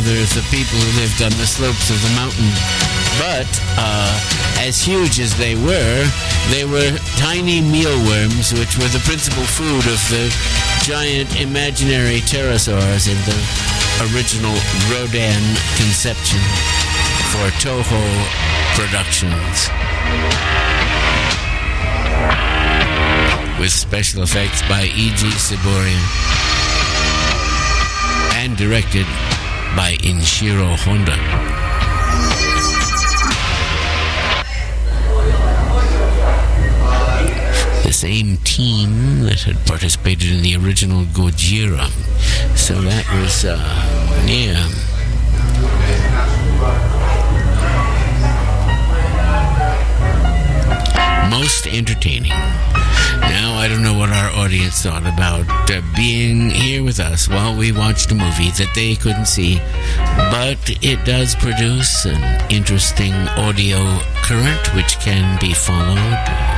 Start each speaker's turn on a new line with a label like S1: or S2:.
S1: other of the people who lived on the slopes of the mountain. But as huge as they were tiny mealworms, which were the principal food of the giant imaginary pterosaurs in the original Rodan conception for Toho Productions, with special effects by E.G. Siborian and directed by Inshiro Honda. The same team that had participated in the original Gojira. So that was, most entertaining. Now, I don't know what our audience thought about being here with us while we watched a movie that they couldn't see, but it does produce an interesting audio current which can be followed